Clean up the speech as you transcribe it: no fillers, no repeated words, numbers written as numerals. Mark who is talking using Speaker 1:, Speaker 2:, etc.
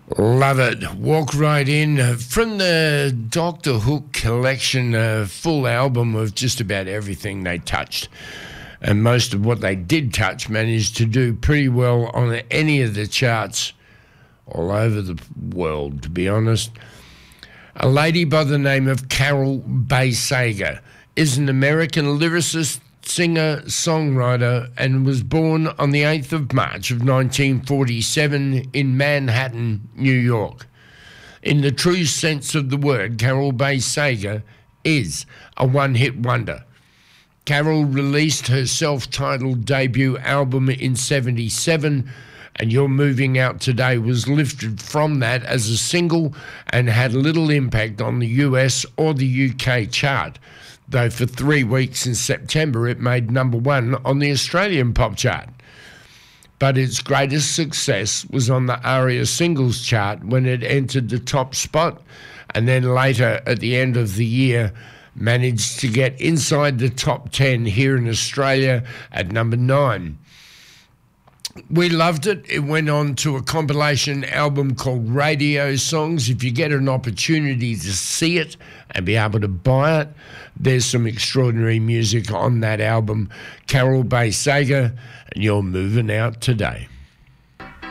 Speaker 1: Love it. Walk right in. From the Dr. Hook collection, a full album of just about everything they touched. And most of what they did touch managed to do pretty well on any of the charts all over the world, to be honest. A lady by the name of Carol Baye Sager is an American lyricist, singer, songwriter, and was born on the 8th of March of 1947 in Manhattan, New York. In the true sense of the word, Carol Baye Sager is a one-hit wonder. Carol released her self-titled debut album in '77, and You're Moving Out Today was lifted from that as a single and had little impact on the US or the UK chart, though for 3 weeks in September it made #1 on the Australian pop chart. But its greatest success was on the ARIA singles chart when it entered the top spot, and then later at the end of the year managed to get inside the top 10 here in Australia at #9. We loved it. It went on to a compilation album called Radio Songs. If you get an opportunity to see it and be able to buy it, there's some extraordinary music on that album. Carol Baye Sager, and You're Moving Out Today.